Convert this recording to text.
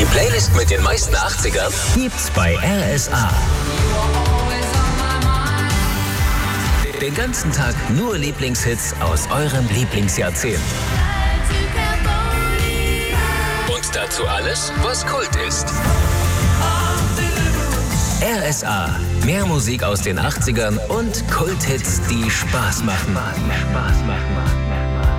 Die Playlist mit den meisten 80ern gibt's bei RSA. Den ganzen Tag nur Lieblingshits aus eurem Lieblingsjahrzehnt. Und dazu alles, was Kult ist. RSA. Mehr Musik aus den 80ern und Kulthits, die Spaß machen.